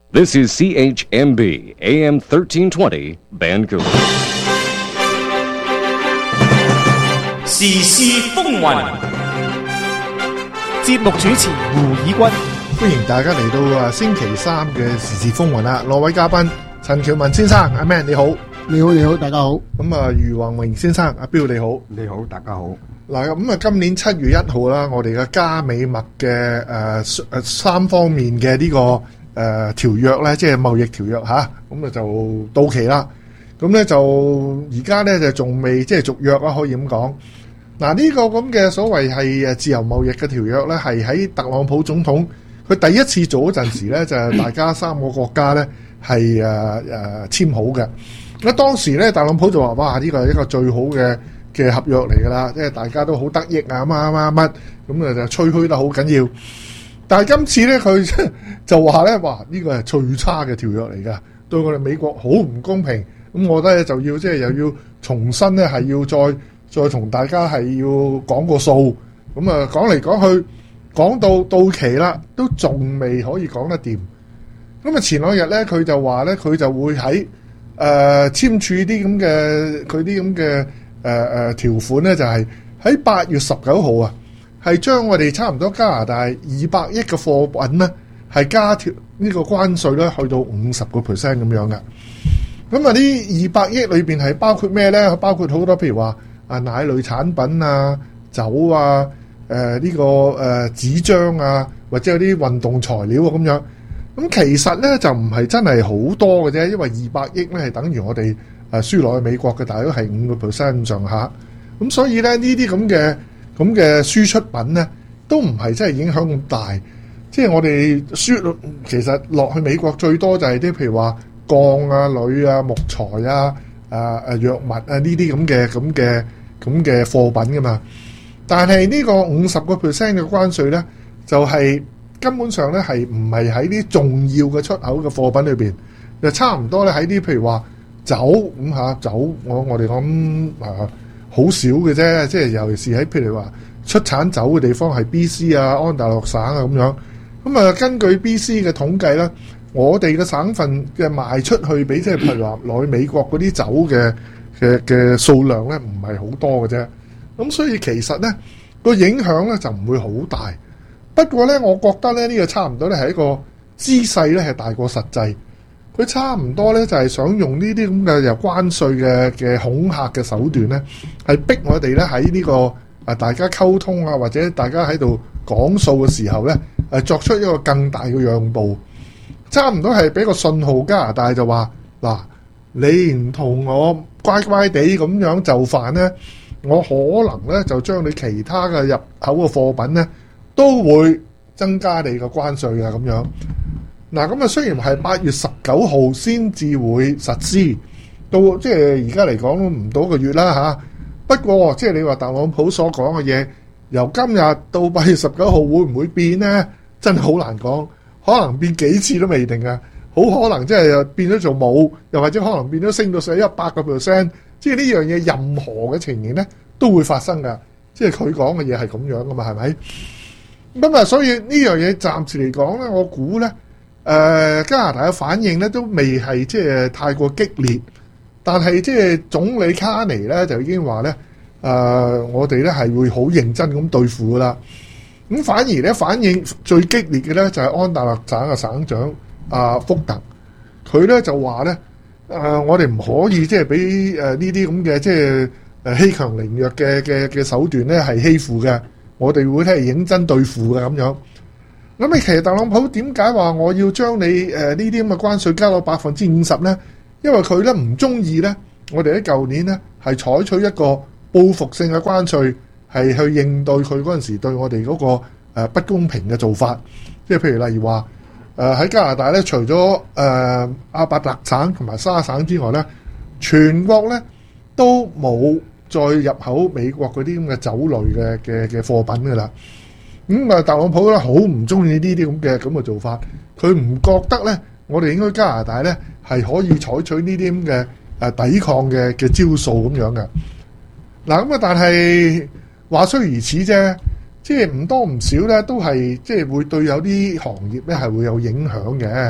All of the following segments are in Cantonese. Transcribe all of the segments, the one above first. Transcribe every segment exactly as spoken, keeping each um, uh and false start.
This is C H M B A M thirteen twenty Vancouver. 時事風雲， 節目主持胡以軍， 歡迎大家嚟到啊星期三嘅時事風雲啦！兩位嘉賓陳橋文先生，阿 Man 你好， 你好你好，大家好。 咁啊余宏榮先生，阿彪你好， 你好，大家好。 嗱咁啊，今年七月一號啦，我哋嘅加美墨嘅誒誒三方面嘅呢、這個誒、呃、條約咧，即係貿易條約吓，咁啊就到期啦。咁咧就而家咧就仲未即係續約啦，可以咁講。嗱、這、呢個咁嘅所謂係誒自由貿易嘅條約咧，係喺特朗普總統佢第一次做嗰陣時咧，就係大家三個國家咧係誒誒簽好嘅。咁當時咧，特朗普就話：哇，呢個係一個最好嘅嘅合約嚟㗎啦，即係大家都好得益啊，乜乜乜咁啊，就吹噓得好緊要。但係今次咧，佢就話咧：哇，呢個係最差嘅條約嚟㗎，對我哋美國好唔公平。咁我覺得就要即係又要重新咧，係要再再同大家係要講個數。咁啊，講嚟講去，講到到期啦，都仲未可以講得掂。咁啊，前兩日咧，佢就話咧，佢就會喺誒、呃、簽署啲咁嘅佢啲咁嘅誒誒條款咧，就係喺八月十九號啊，係將我哋差唔多加拿大二百億嘅貨品咧，係加條呢個關稅咧，去到五十個 percent 咁樣嘅。咁啊，呢二百億裏邊係包括咩咧？包括好多譬如話啊奶類產品啊、酒啊、誒、呃、呢、這個誒、呃、紙張啊，或者有啲運動材料啊咁樣。咁其實咧就唔係真係好多嘅啫，因為二百億咧係等於我哋誒輸落去美國嘅大約係五個 percent 咁上下。咁所以咧呢啲咁嘅咁嘅輸出品咧都唔係真係影響咁大。即係我哋輸其實落去美國最多就係啲譬如話鋼啊、鋁啊、木材啊、啊誒藥物啊呢啲咁嘅咁嘅咁嘅貨品噶嘛。但係呢個五十個 percent 嘅關稅咧，就係、是、根本上咧係唔係喺啲重要嘅出口嘅貨品裏邊，就差唔多咧喺啲譬如話酒咁嚇酒，我我哋講啊好少嘅啫。即係尤其是喺譬如話出產酒嘅地方係 B C 啊、安大略省啊咁樣。咁啊，根據 B C 嘅統計咧，我哋嘅省份嘅賣出去俾即係譬如話來美國嗰啲酒嘅嘅嘅數量咧，唔係好多嘅啫。咁所以其實咧個影響咧就唔會好大。不過咧，我覺得咧呢個差唔多咧係一個姿勢咧係大過實際。佢差唔多咧就係想用呢啲咁嘅由關稅嘅嘅恐嚇嘅手段咧，係逼我哋咧喺呢個啊大家溝通啊，或者大家喺度講數嘅時候咧，誒作出一個更大嘅讓步。差唔多係俾個信號加拿大就話嗱，你唔同我乖乖地咁樣就範咧，我可能咧就將你其他嘅入口嘅貨品咧都會增加你嘅關稅啊咁樣。嗱咁啊，雖然係八月十九號先至會實施，到即係而家嚟講都唔到一個月啦嚇。不過即係你話特朗普所講嘅嘢，由今日到八月十九號會唔會變咧？真係好難講。可能變幾次都未定啊！好可能即係變咗做冇，又或者可能變咗升到上一百個 percent。即係呢樣嘢，任何嘅情形咧都會發生噶。即係佢講嘅嘢係咁樣噶嘛，係咪？咁啊，所以呢樣嘢暫時嚟講咧，我估咧，誒、呃、加拿大嘅反應咧都未係即係太過激烈，但係即係總理卡尼咧就已經話咧，誒、呃、我哋咧係會好認真咁對付噶啦。咁反而咧反應最激烈嘅咧就係安大略省嘅省長阿福特，佢咧就話咧誒我哋唔可以即係俾誒呢啲咁嘅即係誒欺強凌弱嘅嘅嘅手段咧係欺負嘅，我哋會係認真對付嘅咁樣。咁你其實特朗普點解話我要將你誒呢啲咁嘅關稅加到百分之五十咧？因為佢咧唔中意咧，我哋喺舊年咧係採取一個報復性嘅關稅。係去應對佢嗰陣時對我哋嗰個誒不公平嘅做法，即係譬如例如話誒喺加拿大咧，除咗誒阿伯特省同埋沙省之外咧，全國咧都冇再入口美國嗰啲咁嘅酒類嘅嘅嘅貨品噶啦。咁啊，特朗普咧好唔中意呢啲咁嘅咁嘅做法，佢唔覺得咧，我哋應該加拿大咧係可以採取呢啲咁嘅誒抵抗嘅嘅招數咁樣嘅。嗱咁啊，但係話雖如此啫，即係唔多唔少咧，都係即係會對有啲行業咧係會有影響嘅。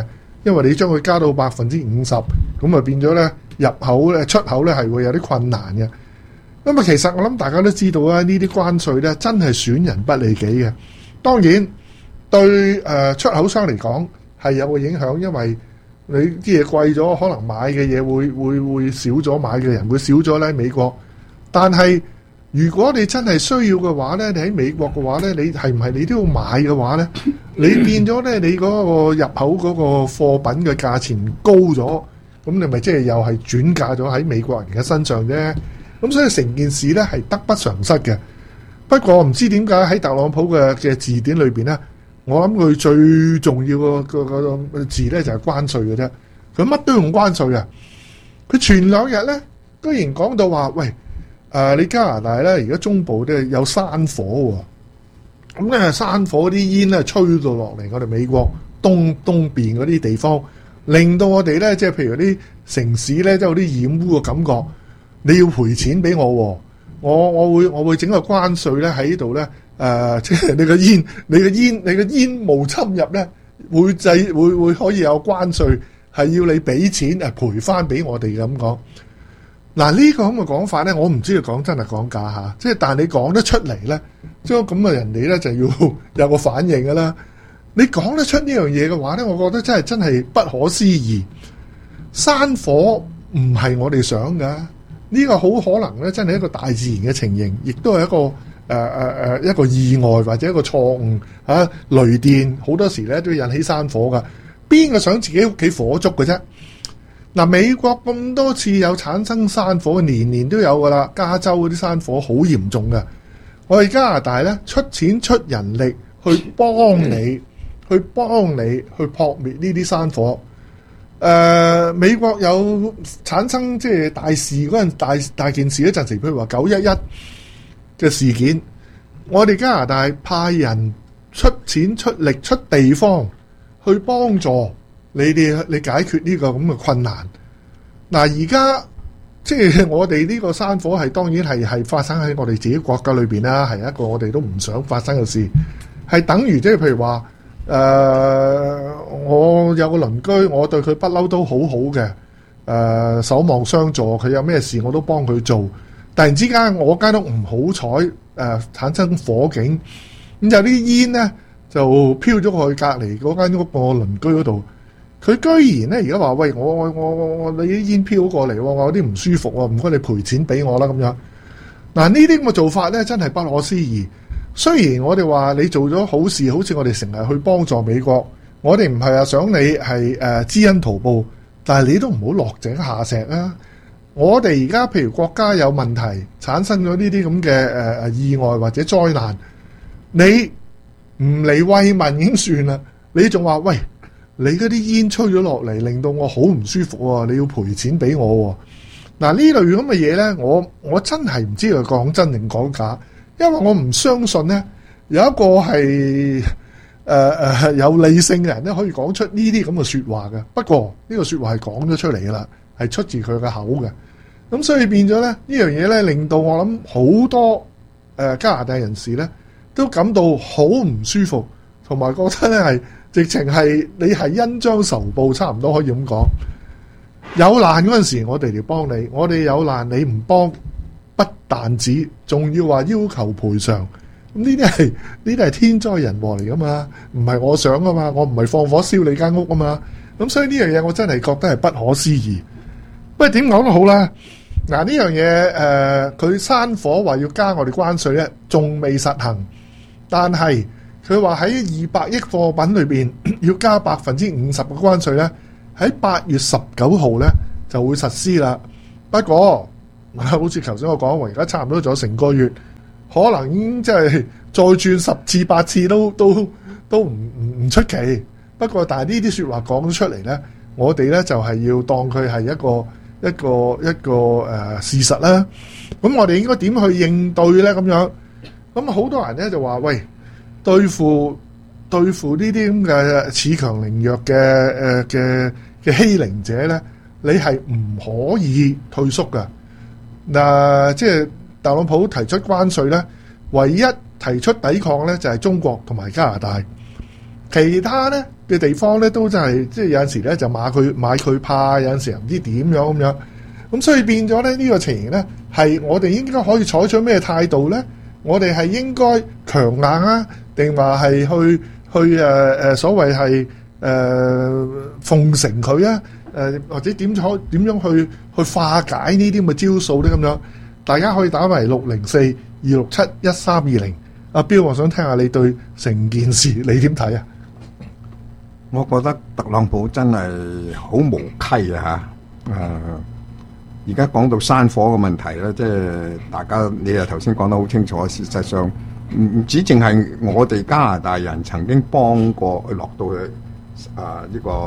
因為你將佢加到百分之五十，咁啊變咗咧入口咧出口咧係會有啲困難嘅。咁啊，其實我諗大家都知道啊，呢啲關稅咧真係損人不利己嘅。當然對誒出口商嚟講係有個影響，因為你啲嘢貴咗，可能買嘅嘢會會會少咗，買嘅人會少咗咧美國。但係如果你真係需要嘅話咧，你喺美國嘅話咧，你係唔係你都要買嘅話咧，你變咗咧你嗰個入口嗰個貨品嘅價錢高咗，咁你咪即係又係轉嫁咗喺美國人嘅身上啫。咁所以成件事咧係得不償失嘅。不過唔知點解喺特朗普嘅嘅字典裏邊咧，我諗佢最重要個個個字咧就係關稅嘅啫。佢乜都用關稅啊！佢前兩日咧居然講到話，喂，誒、呃、你加拿大咧而家中部咧有山火喎、哦，咁咧山火啲煙咧吹到落嚟我哋美國東東邊嗰啲地方，令到我哋咧即係譬如啲城市咧都有啲染污嘅感覺。你要賠錢俾我、哦，我我會我會整個關稅咧喺度咧，誒、呃，即係你個煙，你個煙，你個煙霧侵入咧，會制會會可以有關稅，係要你俾錢誒賠翻俾我哋嘅咁講。嗱呢、這個咁嘅講法咧，我唔知佢講真係講假嚇，即係但係你講得出嚟咧，即係咁嘅人哋咧就要有個反應㗎啦。你講得出呢樣嘢嘅話咧，我覺得真係真係不可思議。山火唔係我哋想㗎。呢個好可能咧，真係一個大自然嘅情形，亦都係一個誒誒誒一個意外或者一個錯誤嚇、啊。雷電好多時咧都引起山火㗎，邊個想自己屋企火燭嘅啫？嗱、啊，美國咁多次有產生山火，年年都有㗎啦。加州嗰啲山火好嚴重㗎。我哋加拿大咧出錢出人力去幫你，去幫你去撲滅呢啲山火。誒、呃，美國有產生即係大事嗰陣大大件事嗰陣時，譬如話九一一嘅事件，我哋加拿大派人出錢出力出地方去幫助你哋，你解決呢個咁嘅困難。嗱，而家即係我哋呢個山火係當然係係發生喺我哋自己國家裏邊啦，係一個我哋都唔想發生嘅事，係等於即係譬如話。誒、呃，我有個鄰居，我對佢不嬲都好好嘅，誒、呃，守望相助，佢有咩事我都幫佢做。突然之間，我間屋唔好彩，誒，產生火警，咁有啲煙咧就飄咗去隔離嗰間屋個鄰居嗰度。佢居然咧而家話：喂，我我我我你啲煙飄過嚟，我有啲唔舒服喎，唔該你賠錢俾我啦咁樣。嗱，呢啲咁嘅做法咧，真係不可思議。雖然我哋話你做咗好事，好似我哋成日去幫助美國，我哋唔係話想你係誒知恩圖報，但係你都唔好落井下石啊！我哋而家譬如國家有問題，產生咗呢啲咁嘅誒誒意外或者災難，你唔嚟慰問已經算啦，你仲話喂，你嗰啲煙吹咗落嚟，令到我好唔舒服喎，你要賠錢俾我喎。嗱，呢類咁嘅嘢咧，我我真係唔知佢講真定講假。因為我唔相信咧，有一個係誒誒有理性嘅人咧，可以講出呢啲咁嘅説話嘅。不過呢個説話係講咗出嚟嘅啦，係出自佢嘅口嘅。咁所以變咗咧，呢樣嘢咧，令到我諗好多誒加拿大人士咧，都感到好唔舒服，同埋覺得咧係直情係你係恩將仇報，差唔多可以咁講。有難嗰陣時，我哋嚟幫你；我哋有難，你唔幫。不但止，仲要話要求賠償，咁呢啲係呢啲係天災人禍嚟噶嘛？唔係我想啊嘛，我唔係放火燒你間屋啊嘛，咁所以呢樣嘢我真係覺得係不可思議。不過點講都好啦，嗱呢樣嘢誒，佢、呃、山火話要加我哋關稅咧，仲未實行，但係佢話喺二百億貨品裏邊要加百分之五十嘅關稅咧，喺八月十九號咧就會實施啦。不過，好似頭先我講，我而家差唔多咗成個月，可能已經即係再轉十次八次都都都唔唔唔出奇。不過，但係呢啲説話講咗出嚟咧，我哋咧就係、是、要當佢係一個一個一個誒、呃、事實啦。咁我哋應該點去應對咧？咁樣咁好多人咧就話：喂，對付對付呢啲咁嘅恃強凌弱嘅誒嘅嘅欺凌者咧，你係唔可以退縮㗎。嗱、呃，即係特朗普提出關稅咧，唯一提出抵抗咧就係、是、中國同埋加拿大，其他咧嘅地方咧，都真係即係有陣時咧就買佢買佢怕，有陣時又唔知點樣咁樣。咁所以變咗咧呢、呢個情形咧，係我哋應該可以採取咩態度咧？我哋係應該強硬啊，定話係去去誒誒、呃、所謂係誒、呃、奉承佢啊？誒、呃、或者點可點樣去去化解呢啲咁嘅招數咧？咁樣大家可以打埋六零四二六七一三二零。阿標，我想聽下你對成件事你點睇啊？ 我覺得特朗普真係好無稽啊！嚇，誒、呃，而家講到山火嘅問題咧，即係大家你又頭先講得好清楚，事實上唔唔止淨係我哋加拿大人曾經幫過落到去啊呢個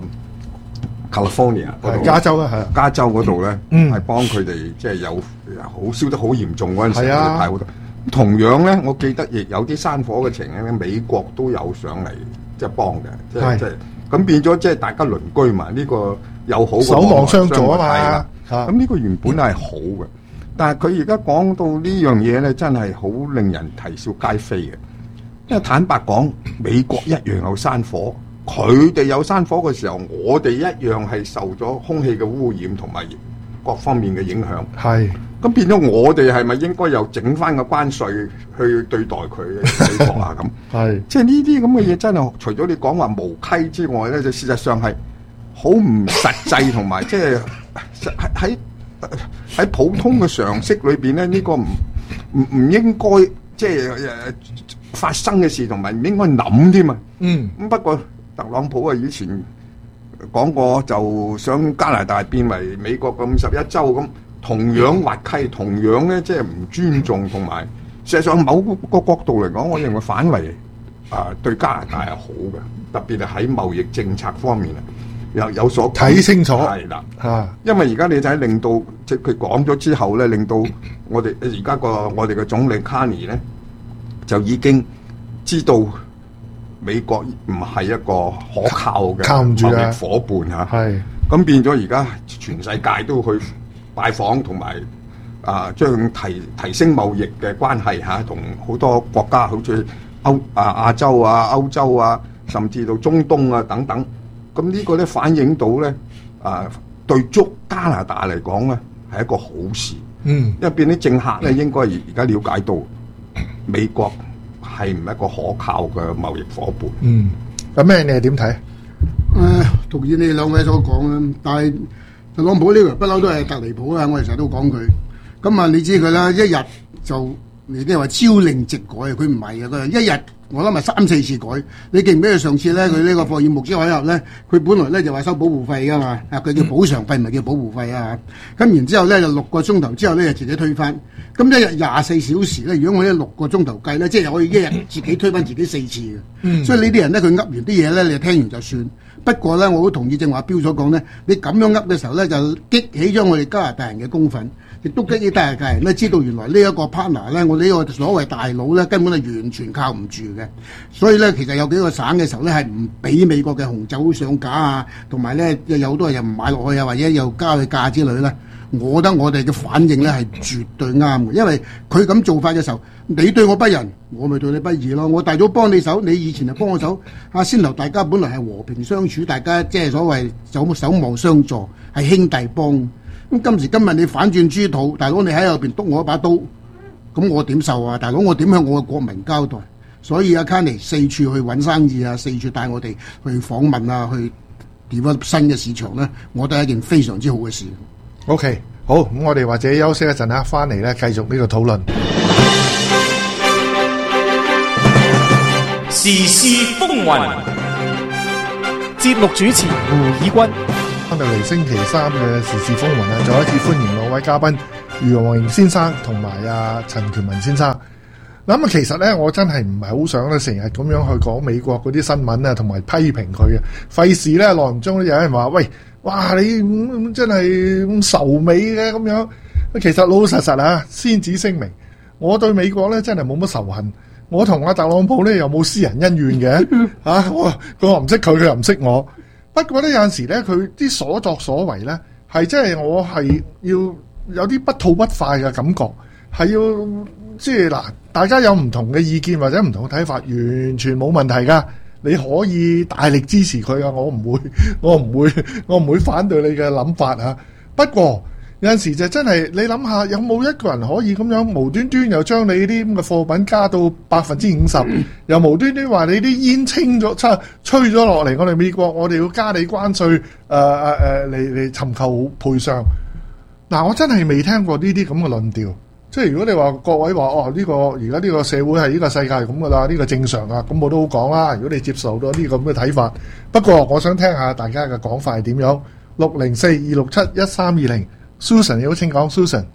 California 嗰度， 加州啊，係加州嗰度咧，係、 嗯、幫佢哋即係有好燒得好嚴重嗰陣時， 啊、 派好多。同樣咧，我記得亦有啲山火嘅情形咧，美國都有上嚟即係幫嘅，即係即係咁變咗，即係大家鄰居嘛，呢、這個有好守望相助啊嘛。咁呢個原本係好嘅，嗯、但係佢而家講到呢樣嘢咧，真係好令人啼笑皆非嘅。因為坦白講，美國一樣有山火，佢哋有山火嘅時候，我哋一樣係受咗空氣嘅污染同埋各方面嘅影響。係。咁變咗，我哋係咪應該又整翻個關稅去對待佢美國啊？咁係，即係呢啲咁嘅嘢真係除咗你講話無稽之外咧，就事實上係好唔實際，同埋即係喺喺普通嘅常識裏邊咧，呢、這個唔唔唔應該即係誒發生嘅事，同埋唔應該諗添嘛。嗯，咁不過特朗普啊，以前講過就想加拿大變為美國嘅五十一州咁。同樣滑稽，同樣咧即係唔尊重，同埋事實上某個角度嚟講，我認為反為啊、呃、對加拿大係好嘅，特別係喺貿易政策方面啊，有有所睇清楚係啦嚇。因為而家你睇令到即係佢講咗之後咧，令到我哋而家個我哋嘅總理卡尼咧就已經知道美國唔係一個可靠嘅貿易夥伴嚇，係咁變咗而家全世界都去拜訪同埋啊，將提提升貿易嘅關係嚇，同、啊、好多國家，好似歐啊亞洲啊、歐洲啊，甚至到中東啊等等。咁呢個咧反映到咧啊，對足加拿大嚟講咧係一個好事。嗯，因為變啲政客咧應該而而家了解到美國係唔係一個可靠嘅貿易夥伴。 嗯，咁咩你係點睇？誒、 呃，同意你哋兩位所講啦，但係。特朗普呢個不嬲都係特離譜啊！我哋成日都講佢，咁啊你知佢啦，一日就你啲話朝令夕改，佢唔係啊！佢一日我諗係三四次改。你記唔記得佢上次咧？佢呢個霍爾木茲海峽咧，佢本來咧就話收保護費噶嘛，啊佢叫補償費，唔係叫保護費啊！咁然之後咧就六個鐘頭之後咧就自己推翻。咁一日廿四小時咧，如果我呢六個鐘頭計咧，即係可以一日自己推翻自己四次嘅。嗯、所以呢啲人咧，佢噏完啲嘢咧，你就聽完就算。不過咧，我好同意正話標所講咧，你咁樣噏嘅時候咧，就激起咗我哋加拿大人嘅公憤，亦都激起加拿大人咧知道原來呢一個 partner 咧，我哋呢個所謂大佬咧，根本係完全靠唔住嘅。所以咧，其實有幾個省嘅時候咧，係唔俾美國嘅紅酒上架啊，同埋咧有好多人又唔買落去啊，或者又加佢價之類咧。我覺得我哋嘅反應咧係絕對啱嘅，因為佢咁做法嘅時候，你對我不仁，我咪對你不義咯。我大早幫你手，你以前就幫我手，啊先頭大家本來係和平相處，大家即係所謂守守望相助，係兄弟幫。咁今時今日你反轉豬肚，大佬你喺後邊督我一把刀，咁我點受啊？大佬我點向我嘅國民交代？所以阿卡尼四處去揾生意啊，四處帶我哋去訪問啊，去 develop 新嘅市場咧，我覺得係一件非常之好嘅事。 OK， 好，咁我哋或者休息一陣啦，翻嚟咧繼續呢個討論。 時事風雲， 節目主持胡以軍。 翻到嚟星期三嘅時事風雲啊，再一次歡迎兩位嘉賓，余榮榮先生同埋阿陳權文先生。咁啊，其實咧，我真係唔係好想咧，成日咁樣去講美國嗰啲新聞啊，同埋批評佢啊，費事咧，耐唔中咧有人話喂。哇！你、嗯、真係咁仇美嘅咁樣，其實老老實實啊，先旨聲明，我對美國咧真係冇乜仇恨，我同阿特朗普咧又冇私人恩怨嘅，啊，我佢話唔識佢，佢又唔識我。不過咧有陣時咧，佢啲所作所為咧，係真係我係要有啲不吐不快嘅感覺，係要即係嗱，大家有唔同嘅意見或者唔同嘅睇法，完全冇問題噶。 你可以大力支持佢啊！我唔會，我唔會，我唔會反對你嘅諗法啊。不過有陣時就真係你諗下，有冇一個人可以咁樣無端端又將你啲咁嘅貨品加到百分之五十，又無端端話你啲煙清咗、吹吹咗落嚟，我哋美國我哋要加你關稅，誒誒誒嚟嚟尋求賠償。嗱、啊，我真係未聽過呢啲咁嘅論調。即係如果你話各位話哦呢、呢個而家呢個社會係呢個世界係咁噶啦，呢、呢個正常啊，咁我都好講啦。如果你接受到呢個咁嘅睇法，不過我想聽下大家嘅講法係點樣。六零四二六七一三二零 Susan 你好，請講 Susan。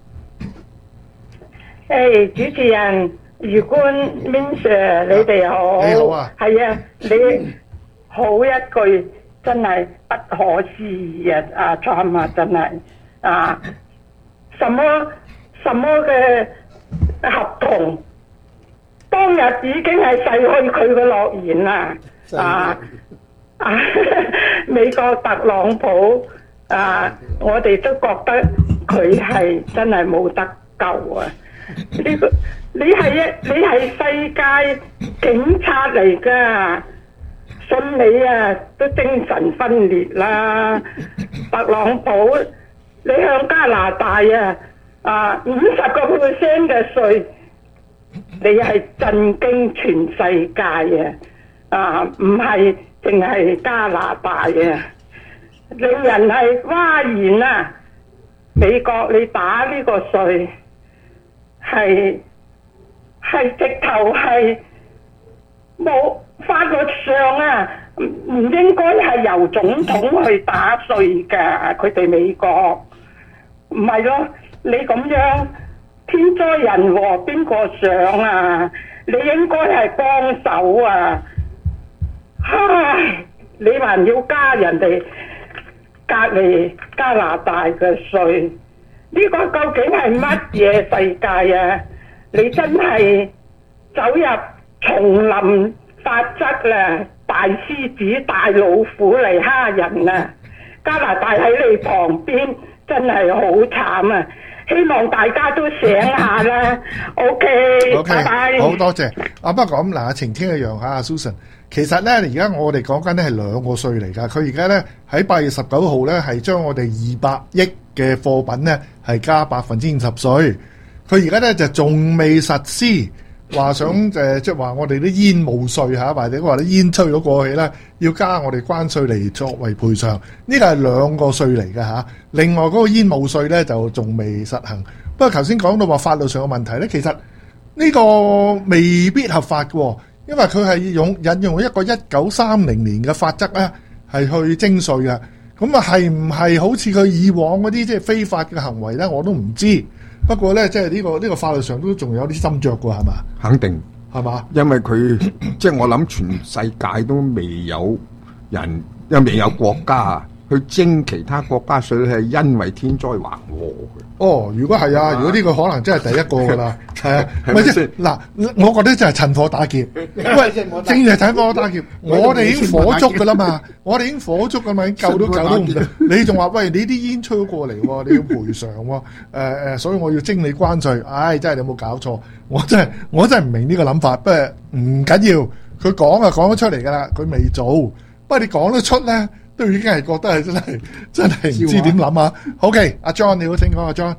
誒，主持人余官 Min Sir 你哋好。 你好啊。係啊，你好一句真係不可思議啊！阿 Trump 啊，真係啊，什麼？什麼嘅合同，當日已經係逝去佢嘅諾言啦！啊啊，美國特朗普啊，我哋都覺得佢係真係冇得救啊！呢、這個你係一你係世界警察嚟㗎，信你啊都精神分裂啦！特朗普，你向加拿大啊！啊，五十個 percent 嘅稅，你係震驚全世界嘅，啊，唔係淨係加拿大嘅，令人係嘩然啊！美國你打呢個稅，係係直頭係冇法律上啊，唔唔應該係由總統去打稅㗎，佢哋美國唔係咯。你咁樣天災人禍邊個想啊？你應該係幫手啊！唉，你還要加人哋隔離加拿大嘅稅，呢個究竟係乜嘢世界啊？你真係走入叢林法則啦，大獅子大老虎嚟蝦人啊！加拿大喺你旁邊真係好慘啊！希望大家都醒下啦。OK， OK， 拜拜。 好多謝。啊，不過咁嗱，晴天一樣嚇 ，Susan。其實咧，而家我哋講緊咧係兩個稅嚟㗎。佢而家咧喺八月十九號咧係將我哋二百億嘅貨品咧係加百分之五十稅。佢而家咧就仲未實施，話想誒即係話我哋啲煙霧稅嚇，或者話啲煙吹咗過去咧，要加我哋關稅嚟作為賠償。呢個係兩個稅嚟嘅嚇。另外嗰個煙霧稅咧就仲未實行。不過頭先講到話法律上嘅問題咧，其實呢個未必合法嘅，因為佢係用引用一個一九三零年嘅法則咧，係去徵稅嘅。咁啊係唔係好似佢以往嗰啲即係非法嘅行為咧？我都唔知。不過咧，即係呢個呢個法律上都仲有啲斟酌嘅，係嘛？ 肯定係嘛？ 因為佢即係我諗全世界都未有人，因為未有國家去徵其他國家稅，係因為天災橫禍嘅。 哦，如果係啊，如果呢個可能真係第一個㗎啦，係啊，咪即係嗱，我覺得真係趁火打劫。喂，正係趁火打劫，我哋已經火燭㗎啦嘛，我哋已經火燭㗎嘛，已經救都救都唔到。你仲話喂，你啲煙吹過嚟喎，你要賠償喎，誒誒，所以我要徵你關稅。唉，真係你有冇搞錯？我真係我真係唔明呢個諗法。不過唔緊要，佢講啊講得出嚟㗎啦，佢未做。不過你講得出咧，都已經係覺得係真係真係唔知點諗啊。OK，阿 John 你好，請講阿 John。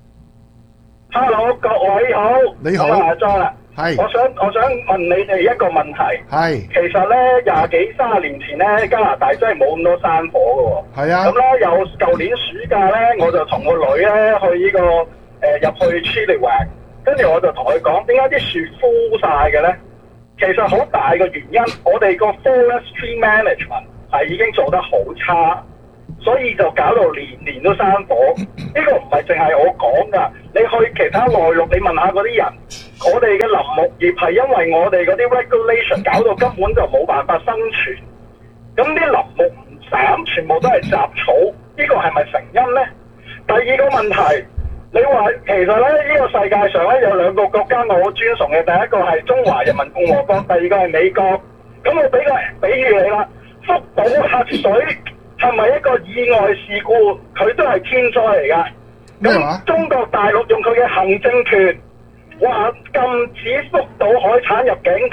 Hello， 各位好， 你好， 阿 John 啦， 係， 我想我想問你哋一個問題， 係， 其實咧廿幾三十年前咧加拿大真係冇咁多山火嘅喎，係啊，咁咧有舊年暑假咧，我就同個女咧去呢、這個誒入、呃、去 Chilliwack， 跟住我就同佢講點解啲樹枯晒嘅咧？其實好大嘅原因，我哋個 forestry management 係已經做得好差。所以就搞到年年都山火，呢、這個唔係淨係我講㗎，你去其他內陸，你問下嗰啲人，我哋嘅林木業係因為我哋嗰啲 regulation 搞到根本就冇辦法生存，咁啲林木唔斬，全部都係雜草，呢、這個係咪成因呢？第二個問題，你話其實咧呢、這個世界上咧有兩個國家我好尊崇嘅，第一個係中華人民共和國，第二個係美國。咁我俾個比喻你啦，福島核水。係咪一個意外事故？佢都係天災嚟㗎。咁中國大陸用佢嘅行政權，話禁止福島海產入境，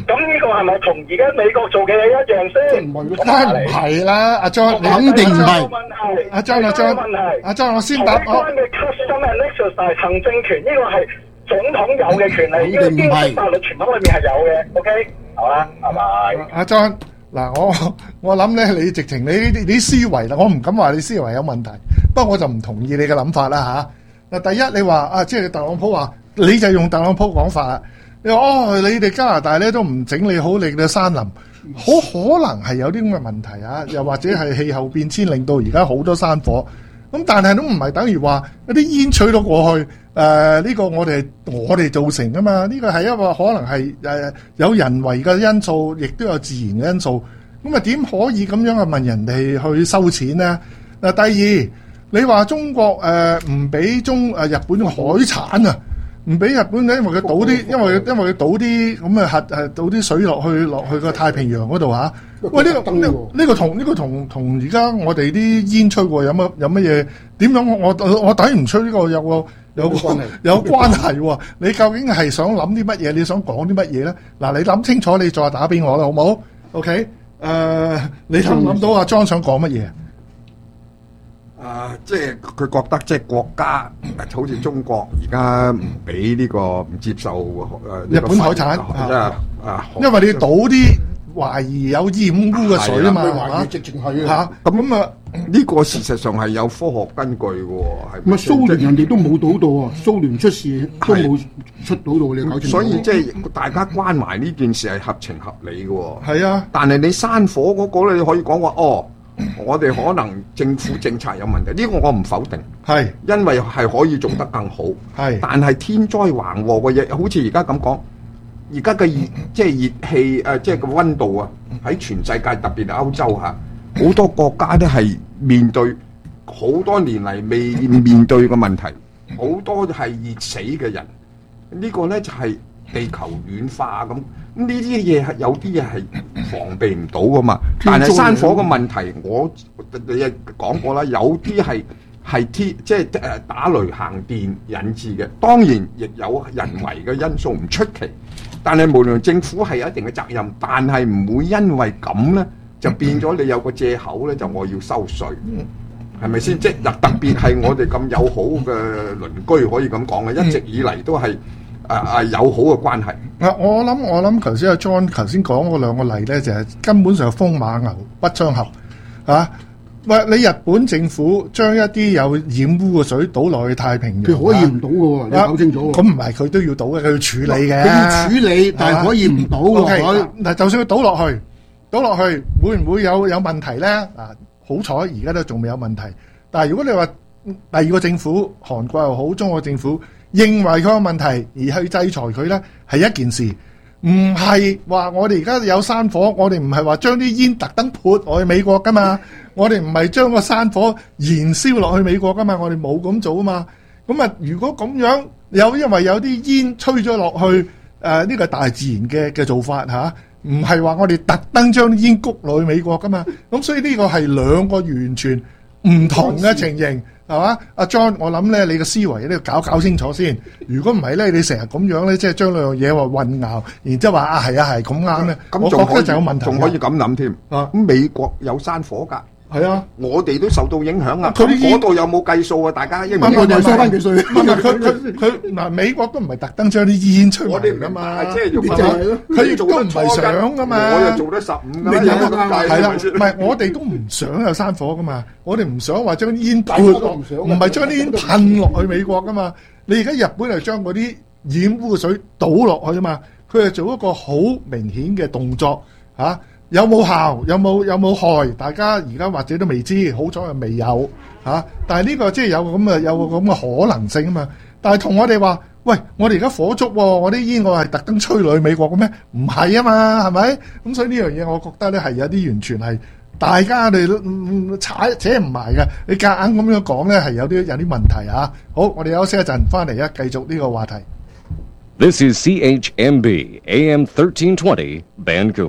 咁呢個係咪同而家美國做嘅嘢一樣先？ 唔係， 梗係唔係啦，阿 John，你肯定唔係。 阿 John， 阿 John， 阿 John， 我先答我。 台灣嘅 custom and exercise 行政權呢個係總統有嘅權利，呢個基本法律傳統裏面係有嘅。OK， 好啦，拜拜。 阿 John， 嗱，我我諗咧，你直情你你思維啦，我唔敢話你思維有問題，不過我就唔同意你嘅諗法啦嚇。嗱，第一你話啊，即係特朗普話，你就用特朗普講法啦。你話哦，你哋加拿大咧都唔整理好你嘅山林，好可能係有啲咁嘅問題啊，又或者係氣候變遷令到而家好多山火。咁但係都唔係等於話一啲煙吹咗過去，誒、呃、呢、呢個我哋我哋造成噶嘛？呢個係一個可能係誒、呃、有人為嘅因素，亦都有自然嘅因素。咁啊點可以咁樣去問人哋去收錢呢？嗱，第二你話中國誒唔俾中誒日本嘅海產啊？唔俾日本咧，因為佢倒啲，因為因為佢倒啲咁啊核誒倒啲水落去落去個太平洋嗰度嚇。喂，呢、呢個呢、呢個同呢、呢個同同而家我哋啲煙吹過有乜有乜嘢？點樣我我我睇唔出呢個有個有個有關係喎？你究竟係想諗啲乜嘢？你想講啲乜嘢咧？嗱，你諗清楚，你再打俾我啦，好冇 ？OK？誒、呃，你諗唔諗到阿莊想講乜嘢？ 啊，即係佢覺得即係國家，好似中國而家唔俾呢個唔接受誒、 日本海產， 即係啊， 因為你倒啲懷疑有染污嘅水啊嘛， 懷疑直情係嚇咁啊， 呢個事實上係有科學根據嘅喎，係咪？蘇聯人哋都冇倒到啊，蘇聯出事都冇出到到，你搞清楚。 所以即係大家關埋呢件事係合情合理嘅喎。 係啊， 但係你山火嗰個咧，你可以講話哦。我哋可能政府政策有問題，呢、這個我唔否定，係因為係可以做得更好，係。但係天災橫禍嘅嘢，好似而家咁講，而家嘅熱即係熱氣誒，即係個溫度啊，喺全世界特別係歐洲嚇，好多國家都係面對好多年嚟未面對嘅問題，好多係熱死嘅人，這個、呢個咧就係、是、地球暖化咁。咁呢啲嘢係有啲嘢係防備唔到噶嘛，但係山火嘅問題，我你亦講過啦，有啲係係天即係誒打雷行電引致嘅，當然亦有人為嘅因素唔出奇。但係無論政府係有一定嘅責任，但係唔會因為咁咧就變咗你有個藉口咧，就我要收稅，係咪先？即係特別係我哋咁友好嘅鄰居可以咁講嘅，一直以嚟都係。啊啊友好嘅關係啊！我諗我諗，頭先阿 John 頭先講嗰兩個例咧，就係、是、根本上風馬牛不相合啊！喂，你日本政府將一啲有染污嘅水倒落去太平洋， 佢可以唔倒嘅喎，你搞清楚。 咁唔係佢都要倒嘅，佢要處理嘅。 佢要處理，但係可以唔倒喎。 嗱、okay，就算佢倒落去，倒落去會唔會有有問題咧？啊，好彩而家都仲未有問題。但係如果你話第二個政府，韓國又好，中國政府，認為佢有問題而去制裁佢咧，係一件事，唔係話我哋而家有山火，我哋唔係話將啲煙特登潑落去美國噶嘛，我哋唔係將個山火燃燒落去美國噶嘛，我哋冇咁做啊嘛。咁啊，如果咁樣有因為有啲煙吹咗落去，誒、呃、呢、呢個大自然嘅嘅做法嚇，唔係話我哋特登將啲煙谷落去美國噶嘛。咁所以呢個係兩個完全唔同嘅情形。係嘛？阿 John， 我諗咧，你嘅思維咧要搞搞清楚先。如果唔係咧，你成日咁樣咧，即係將兩樣嘢話混淆，然之後話啊係啊係咁啱咧，我覺得就有問題。 仲可以咁諗添。啊，咁美國有山火㗎。係啊，我哋都受到影響啊！佢嗰度有冇計數啊？大家應唔應該收翻幾稅？ 唔係佢佢佢嗱，美國都唔係特登將啲煙吹嚟㗎嘛，即係用佢亦都唔係想㗎嘛。 我又做得十五㗎， 係啦，唔係我哋都唔想有山火㗎嘛，我哋唔想話將啲煙潑落，唔係將啲煙噴落去美國㗎嘛。你而家日本係將嗰啲染污嘅水倒落去啊嘛，佢係做一個好明顯嘅動作嚇。有冇效？有冇有冇害？大家而家或者都未知，好彩係未有嚇、啊。但係呢個即係有咁嘅有個咁嘅可能性啊嘛。但係同我哋話，喂，我哋而家火燭喎，我啲煙我係特登吹落去美國嘅咩？唔係啊嘛，係咪？咁所以呢樣嘢，我覺得咧係有啲完全係大家哋踩扯唔埋嘅。你夾硬咁樣講咧，係有啲有啲問題啊。好，我哋休息一陣，翻嚟啊，繼續呢個話題。 This is C H M B A M thirteen twenty Vancouver。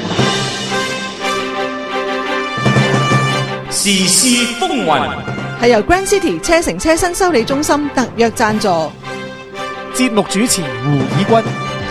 時事風雲係由 Grand City 車城車新修理中心特約贊助。 節目主持胡以軍。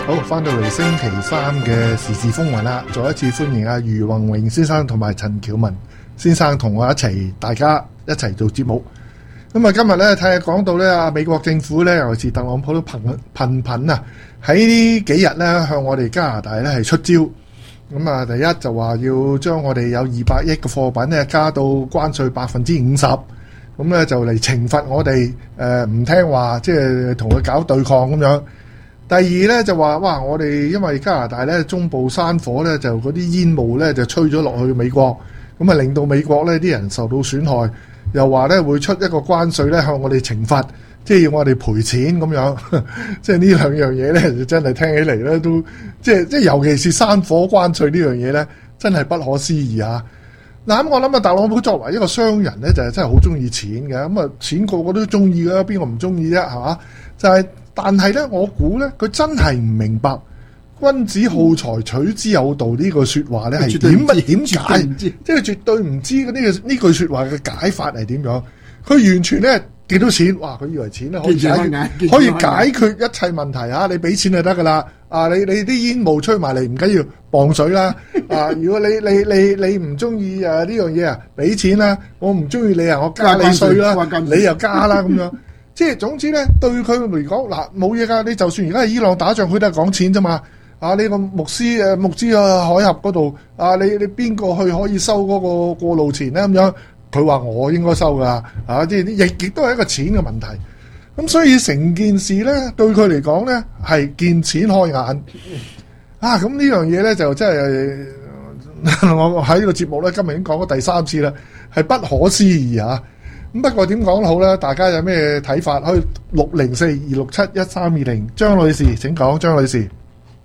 好，翻到嚟星期三嘅時事風雲啦，再一次歡迎阿余宏榮先生同埋陳曉文先生同我一齊，大家一齊做節目。咁啊，今日咧睇下講到咧，啊美國政府咧，尤其是特朗普都頻頻頻啊，喺呢幾日咧向我哋加拿大咧係出招。咁啊，第一就話要將我哋有二百億嘅貨品咧加到關稅百分之五十，咁咧就嚟懲罰我哋誒唔聽話，即係同佢搞對抗咁樣。第二咧就話哇，我哋因為加拿大咧中部山火咧，就嗰啲煙霧咧就吹咗落去美國，咁啊令到美國咧啲人受到損害，又話咧會出一個關稅咧向我哋懲罰，即係要我哋賠錢咁樣。即係呢兩樣嘢咧，就真係聽起嚟咧都即係即係尤其是山火關稅呢樣嘢咧，真係不可思議啊！嗱咁我諗啊，特朗普作為一個商人咧，就係真係好中意錢嘅，咁啊錢個個都中意㗎，邊個唔中意啫？係嘛？就係、是。但係咧，我估咧，佢真係唔明白君子好財取之有道呢句説話咧係點乜點解？即係絕對唔知呢、呢個呢句説話嘅解法係點樣？佢完全咧幾多錢？哇！佢以為錢咧可以解決可以解決一切問題啊！你俾錢就得噶啦！啊，你你啲煙霧吹埋嚟唔緊要，磅水啦！啊，如果你你你你唔中意誒呢樣嘢啊，俾錢啦！我唔中意你啊，我加你稅啦，你又加啦咁樣。即係總之咧，對佢嚟講嗱冇嘢噶，你就算而家係伊朗打仗，佢都係講錢啫嘛。啊，你個穆斯誒穆茲啊海峽嗰度啊，你你邊個去可以收嗰個過路錢咧咁樣？佢話我應該收噶，啊，即係亦亦都係一個錢嘅問題。咁所以成件事咧，對佢嚟講咧係見錢開眼。啊，咁呢樣嘢咧就真係我喺呢個節目咧，今日已經講咗第三次啦，係不可思議啊！咁不過點講都好啦，大家有咩睇法？可以六零四二六七一三二零，張女士請講，張女士。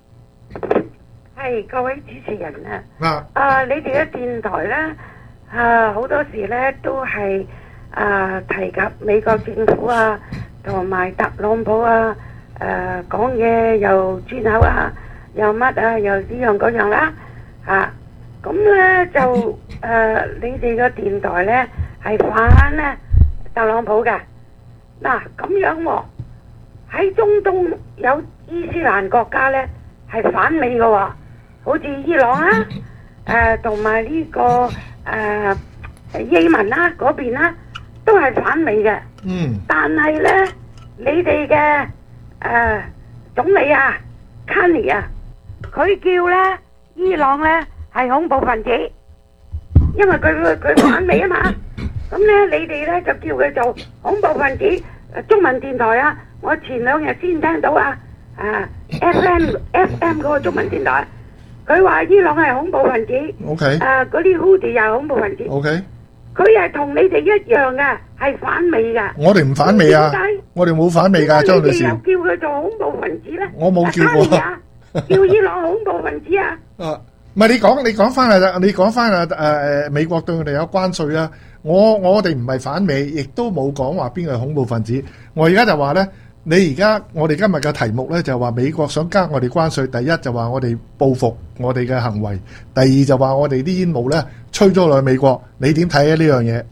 係各位主持人啊，啊，你哋嘅電台咧，啊好多時咧都係啊提及美國政府啊，同埋特朗普啊，誒講嘢又轉口啊，又乜啊，又呢樣嗰樣啦，啊，咁咧就誒你哋嘅電台咧。係反咧特朗普嘅。嗱咁樣喎，喺中東有伊斯蘭國家咧係反美嘅喎，好似伊朗啦，誒同埋呢個誒、呃、也門啦嗰邊啦，都係反美嘅。嗯。但係咧，你哋嘅誒總理啊，卡尼啊，佢叫咧伊朗咧係恐怖分子，因為佢佢佢反美啊嘛。咁咧，你哋咧就叫佢做恐怖分子。中文電台啊，我前兩日先聽到啊，啊 F M F M 嗰個中文電台，佢話伊朗係恐怖分子。O K。啊，嗰啲 Houthi 又係恐怖分子。O K。佢係同你哋一樣嘅，係反美㗎。我哋唔反美啊！我哋冇反美㗎，張女士。你哋又叫佢做恐怖分子咧？我冇叫過。叫伊朗恐怖分子啊！啊，唔係你講，你講翻啊！你講翻啊！誒誒，美國對佢哋有關稅啊！我我哋唔係反美，亦都冇講話邊個係恐怖分子。我而家就話咧，你而家我哋今日嘅題目咧就話美國想加我哋關稅。第一就話我哋報復我哋嘅行為，第二就話我哋啲煙霧咧吹咗落去美國。你點睇啊？呢樣嘢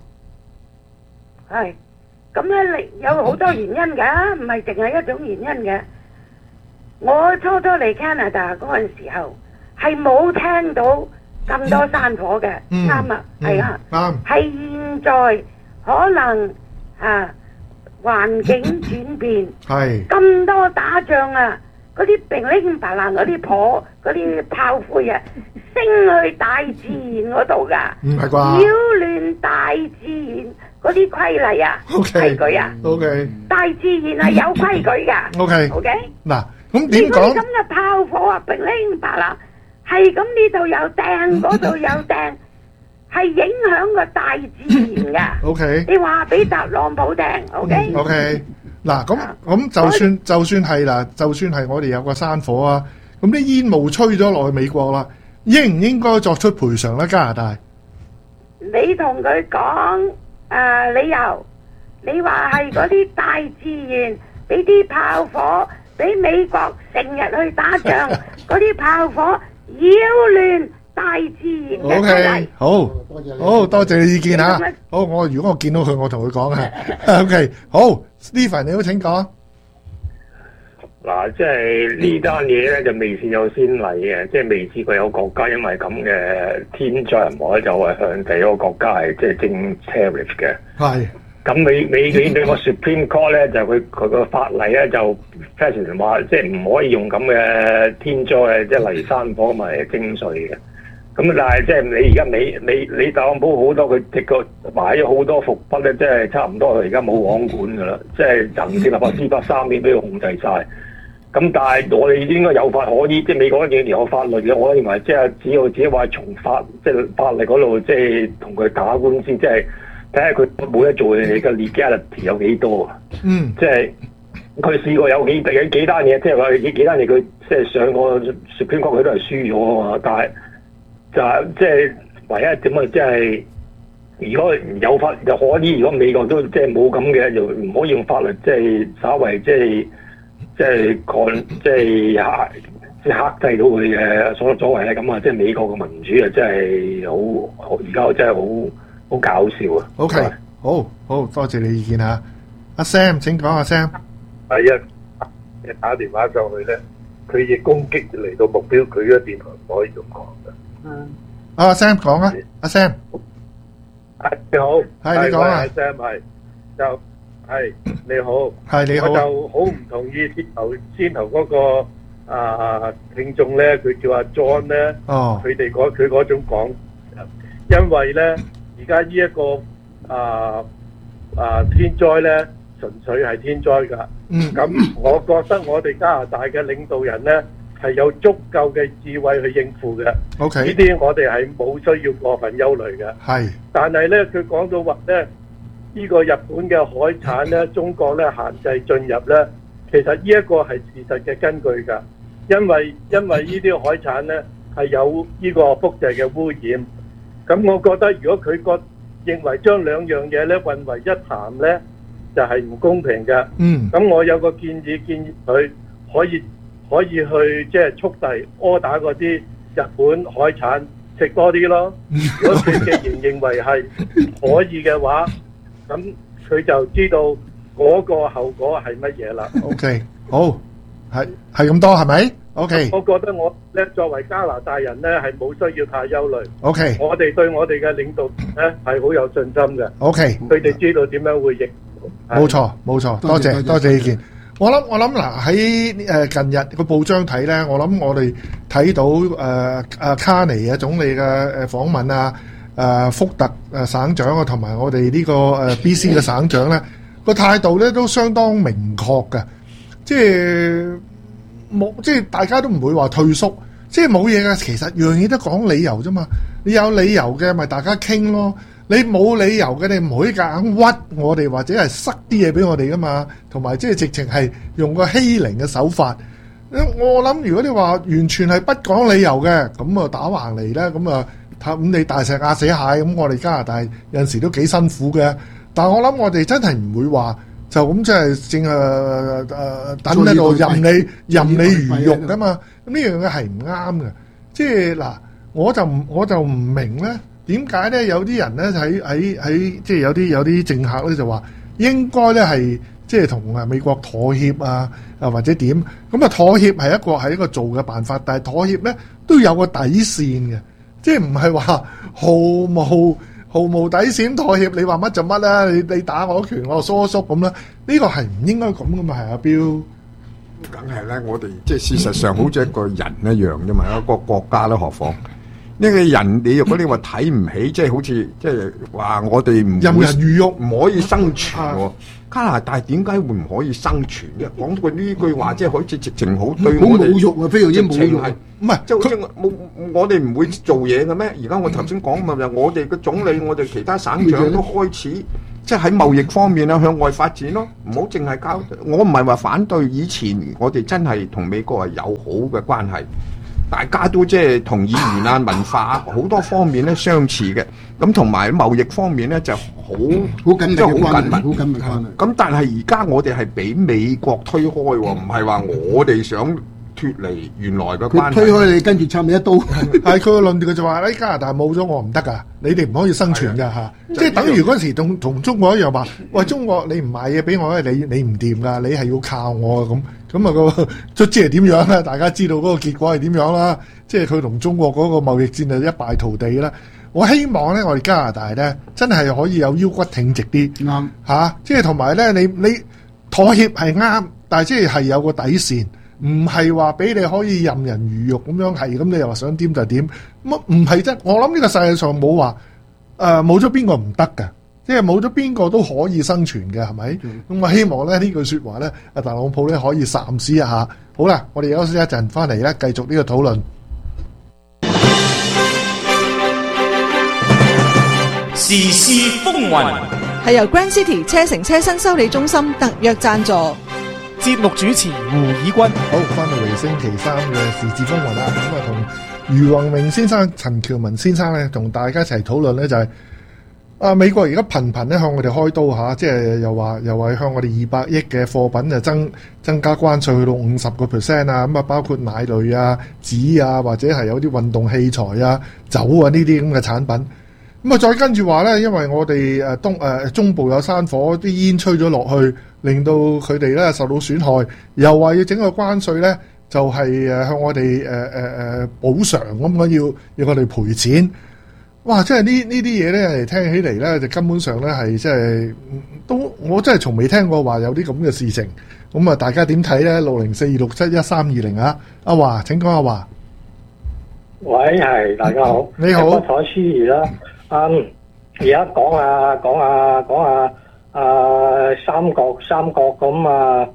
係咁咧，你有好多原因㗎，唔係淨係一種原因嘅。我初初嚟 Canada 嗰陣時候係冇聽到咁多山火嘅，啱啊，係啊，啱。係現在可能啊環境轉變，係咁多打仗啊，嗰啲乒鈴白蘭嗰啲火嗰啲炮灰啊，升去大自然嗰度噶，唔係啩？擾亂大自然嗰啲規例啊，規矩啊，OK，大自然係有規矩噶，OK，OK。嗱，咁點講？咁嘅炮火啊，乒鈴白蘭。係咁呢度有掟，嗰度有掟，係影響個大自然噶。O K， 你話俾特朗普聽，O K？O K，嗱咁咁就算就算係啦，就算係我哋有個山火啊，咁啲煙霧吹咗落去美國啦，應唔應該作出賠償咧？加拿大，你同佢講誒理由，你話係嗰啲大自然俾啲炮火，俾美國成日去打仗，嗰啲炮火。擾亂大自然嘅規例。好，好多謝你意見吓。好，我如果我見到佢，我同佢講啊。O K，好 ，Stephen 你好，請講。 嗱，即係呢單嘢咧就未試有先例嘅，即係未試過有國家因為咁嘅天災人禍咧就係向第一個國家係即係徵 tariff 嘅。 係。 咁美美美國個 Supreme Court 咧就佢佢個法例咧就 president 話即係唔可以用咁嘅天災即係例如山火咁嚟徵稅嘅。咁但係即係你而家美美你特朗普好多佢直個買咗好多伏筆咧，即係差唔多佢而家冇網管噶啦，即係人事立法司法三面俾佢控制晒。咁但係我哋應該有法可依，即係美國一定有法律嘅。我認為即係只要自己話從法即係法例嗰度即係同佢打官司，即係睇下佢冇得做嘅 legality 有幾多啊？嗯，即係佢試過有幾幾幾單嘢，即係話幾幾單嘢佢即係上個 Supreme Court 佢都係輸咗啊嘛，但係。就係即係唯一點啊！即係如果有法就可以，如果美國都即係冇咁嘅，就唔可以用法律即係稍為即係即係抗即係克即係克制到佢嘅所作所為咧。咁啊，即係美國嘅民主啊，真係好而家真係好好搞笑啊 ！OK，好好多謝你意見嚇。阿 Sam 請講，阿 Sam。 係啊，你打電話上去咧，佢亦攻擊嚟到目標，佢嘅電台唔可以咁講嘅。 嗯，阿 Sam 講啊，阿 Sam， 你好， 係你講啊， 阿 Sam 係就係你好， 係你好， 我就好唔同意先頭先頭嗰個啊聽眾咧，佢叫阿 John 咧，哦，佢哋嗰佢嗰種講，因為咧而家呢一個啊啊天災咧，純粹係天災㗎，嗯，咁我覺得我哋加拿大嘅領導人咧。係有足夠嘅智慧去應付嘅。OK，呢啲我哋係冇需要過分憂慮嘅。係，但係咧，佢講到話咧，呢個日本嘅海產咧，中國咧限制進入咧，其實呢一個係事實嘅根據㗎。因為因為呢啲海產咧係有呢個輻射嘅污染。咁我覺得如果佢覺認為將兩樣嘢咧混為一談咧，就係唔公平嘅。嗯。咁我有個建議，建議佢可以。可以去即係速遞柯打嗰啲日本海產食多啲咯。如果佢既然認為係可以嘅話，咁佢就知道嗰個後果係乜嘢啦。 OK，好，係係咁多係咪 ？OK， 我覺得我咧作為加拿大人咧係冇需要太憂慮。 OK， 我哋對我哋嘅領導咧係好有信心嘅。 OK， 佢哋知道點樣會應付。 冇錯冇錯，多謝多謝意見。我諗我諗嗱喺誒近日個報章睇咧，我諗我哋睇到誒誒卡尼啊總理嘅誒訪問啊，誒福特誒省長啊，同埋我哋呢個誒 B C 嘅省長咧個態度咧都相當明確嘅，即係冇即係大家都唔會話退縮，即係冇嘢嘅。其實樣嘢都講理由啫嘛，你有理由嘅咪大家傾咯。你冇理由嘅，你唔可以夾硬屈我哋，或者係塞啲嘢俾我哋噶嘛。同埋即係直情係用個欺凌嘅手法。我諗如果你話完全係不講理由嘅，咁啊打橫嚟咧，咁啊咁你大石壓死蟹，咁我哋加拿大有陣時都幾辛苦嘅。但係我諗我哋真係唔會話就咁即係正係誒等喺度任你任你魚肉噶嘛。咁呢樣嘢係唔啱嘅。即係嗱，我就唔我就唔明咧。點解咧？有啲人咧喺喺喺即係有啲有啲政客咧就話應該咧係即係同啊美國妥協啊啊或者點咁啊？妥協係一個係一個做嘅辦法，但係妥協咧都有個底線嘅，即係唔係話毫無毫無底線妥協，你話乜就乜啦？你你打我拳，我疏縮咁啦，呢個係唔應該咁噶嘛？係阿標， 梗係咧，我哋即係事實上好似一個人一樣啫嘛，一個國家咧，何況？呢個人，你如果你話睇唔起，即係好似即係話我哋唔任人魚肉， 唔可以生存喎。加拿大點解會唔可以生存啫？講過呢句話，即係好似直情好對我哋侮辱啊！非常之侮辱。 唔係，即係好似冇我哋唔會做嘢嘅咩？而家我頭先講咪就我哋嘅總理，我哋其他省長都開始即係喺貿易方面啊向外發展咯。唔好淨係交。我唔係話反對，以前我哋真係同美國係友好嘅關係。大家都即係同語言啊、文化好多方面咧相似嘅，咁同埋貿易方面咧就好好緊密， 即係好緊密， 好緊密。咁但係而家我哋係俾美國推開喎，唔係話我哋想脱離原來嘅佢關係。 推開你，跟住插你一刀。 係佢個論調就話喺加拿大冇咗我唔得噶，你哋唔可以生存㗎嚇，即係等於嗰陣時同同中國一樣話，喂中國你唔賣嘢俾我咧，你你唔掂㗎，你係要靠我啊咁。咁啊個卒之係點樣咧？大家知道嗰個結果係點樣啦？即係佢同中國嗰個貿易戰就一敗塗地啦。我希望咧，我哋加拿大咧真係可以有腰骨挺直啲，啱嚇，即係同埋咧，你你妥協係啱，但係即係係有個底線，唔係話俾你可以任人魚肉咁樣係咁，你又話想點就點，乜唔係啫？我諗呢個世界上冇話誒冇咗邊個唔得㗎。即係冇咗邊個都可以生存嘅，係咪？咁、嗯、我希望咧呢句説話咧，阿特朗普咧可以三思一下。好啦，我哋休息一陣，翻嚟咧繼續呢個討論。 時事風雲係由 Grand City 車城車新修理中心特約贊助。 節目主持胡以軍， 好，翻到嚟星期三嘅時事風雲啦。咁啊，同余宏明先生、陳橋文先生咧，同大家一齊討論咧就係、是。啊！美國而家頻頻咧向我哋開刀嚇，即係又話又話向我哋二百億嘅貨品就增增加關稅去到五十個 percent 啊！咁啊，包括奶類啊、紙啊，或者係有啲運動器材啊、酒啊呢啲咁嘅產品。咁啊，再跟住話咧，因為我哋誒東誒、呃、中部有山火，啲煙吹咗落去，令到佢哋咧受到損害，又話要整個關稅咧，就係、是、誒向我哋誒誒誒補償咁樣，要要我哋賠錢。哇！即係呢呢啲嘢咧，聽起嚟咧，就根本上咧係即係都我真係從未聽過話有啲咁嘅事情。咁啊，大家點睇咧？六零四二六七一三二零啊，阿華請講阿華。 喂，係大家好， 你好， 不可思議啦。嗯，而家講下講下講下啊三角三角咁啊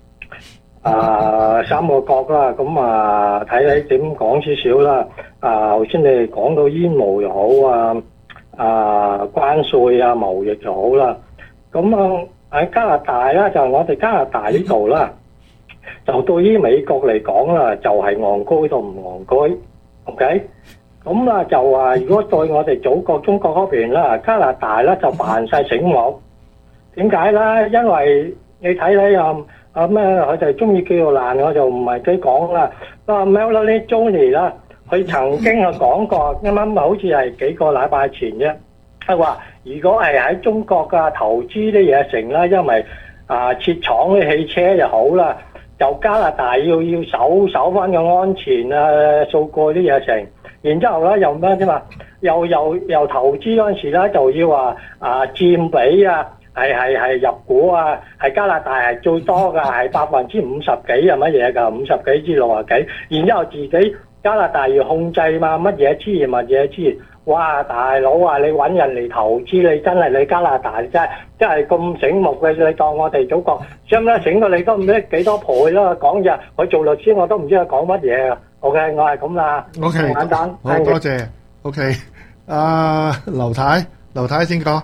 啊三個角啦，咁啊睇你點講少少啦。啊，頭先你哋講到煙霧又好啊，啊關稅啊貿易就好啦。咁啊喺加拿大啦，就係我哋加拿大呢度啦，就對於美國嚟講啦，就係戇居到唔戇居 ，OK？咁啊就話如果對我哋祖國中國嗰邊啦，加拿大咧就扮晒醒目。點解咧？因為你睇睇啊啊咩，佢哋中意叫做爛，我就唔係幾講啦。啊 Melanie Johnny 啦。佢曾經啊講過，啱啱好似係幾個禮拜前啫，佢話如果係喺中國嘅投資啲嘢成啦，因為啊設廠啲汽車就好啦，就加拿大要要守守翻個安全啊數據啲嘢成，然之後咧又咩啫嘛，又又又投資嗰陣時咧就要話啊佔比啊係係係入股啊係加拿大係最多㗎，係百分之五十幾係乜嘢㗎，五十幾至六十幾，然之後自己。加拿大要控制嘛，乜嘢資源乜嘢資源，哇大佬啊！你揾人嚟投資，你真係你加拿大真係真係咁醒目嘅，你當我哋祖國，想唔想醒過你都唔知幾多倍啦？講嘢，佢做律師我都唔知佢講乜嘢啊 ！OK， 我係咁啦。 OK， 簡單。 好多謝。OK， 阿劉太，劉太先講。